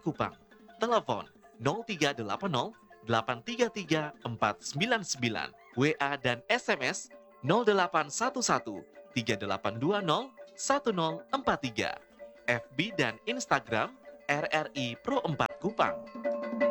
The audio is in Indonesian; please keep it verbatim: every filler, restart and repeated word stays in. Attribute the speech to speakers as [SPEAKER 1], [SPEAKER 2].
[SPEAKER 1] Kupang. Telepon nol tiga delapan nol delapan tiga tiga empat sembilan sembilan, W A dan S M S nol delapan satu satu tiga delapan dua nol satu nol empat tiga, F B dan Instagram R R I Pro empat Kupang.